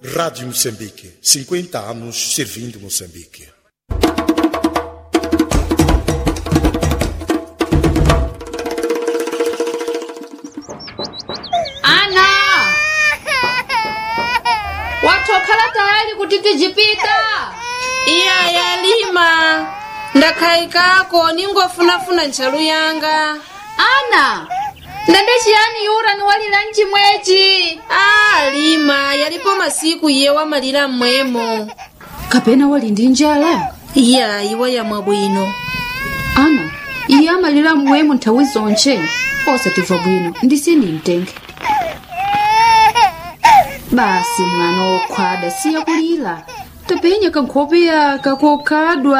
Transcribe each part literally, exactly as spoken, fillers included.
Rádio Moçambique, cinquenta anos servindo Moçambique. Ana! Watokhala tayari kuti tijipita? Iya yalima. Ndakhaikako ningofunafuna ntchalu yanga. Ana! Ndende chiyani yura ni walira mchimwechi? Ah, Lima, yalipo masiku iye wamalira mmwemo. Kapena wali ndi njala? Iya, iwa yamwa bwino. Ana, iye amalira mmwemo nthawi zonche. Osatimva bwino, ndisini mtenge. Basi mwana wokhwada siya kulira. Tapenya kankhope yaka kokhadwa.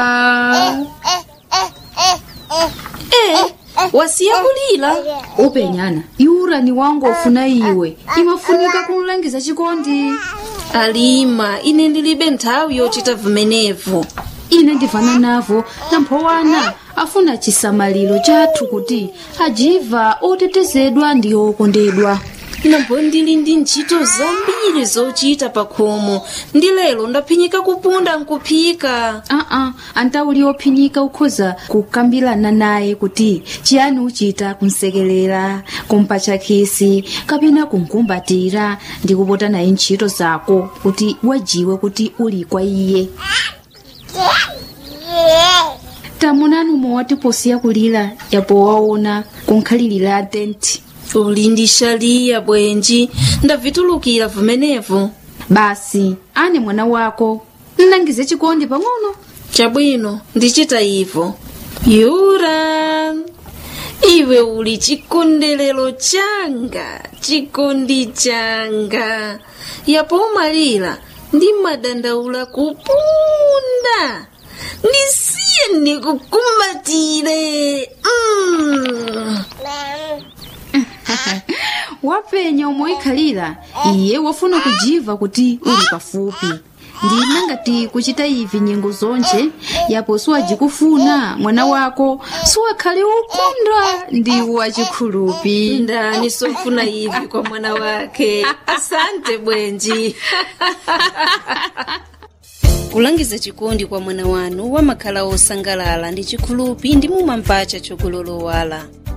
Eh, wasiya kulira? Upenyana, yura ni wangu ofuna iwe. Imafunika kumulangiza chikondi. Alima, ine ndilibe nthawi yochita vimenevu. Ine ndivana navo namphowana afuna chisamaliro chathu kuti ajiva otetezedwa ndi okondedwa. Nambo ndili ndi ntchito zambiri zochita pakhomo. Ndi lero ndaphinyika kupunda nkuphika. Aa, antauli ophinyika ukhoza kukambirana naye kuti chiyani uchita kumsekelera, kumpatcha khisi, kapena kumkumbatira ndi kupota naye ntchito zako kuti wajiwe kuti uli kwa iye. Tamunani umowati posiya kulira yapo waona kunkhalirira atenti. Uli ndi shaliya bwenji, ndavitulukira vimenevu. Basi, ane mwana wako, nnangize chikondi pang'ono. Chabwino, ndichita ivo. Yura, iwe uli chikondelero changa, chikondi changa. Yapo umalira, ndi madandaula kupunda. Ndisiye ndikukumbatire. Mm. Wapenya umoikhalira, iye wafuna kujiva kuti uli pafupi. Ndina ngati kuchita ivi nyengo zonche, yapo siwajikufuna mwana wako, siwakhale ukondwa ndi wachikhulupi. Ndani sofuna ivi kwa mwana wake. Asante bwenji. Kulangiza chikondi kwa mwana wanu wamakhala osangalala ndi chikhulupi ndi mumampacha chokulolowala.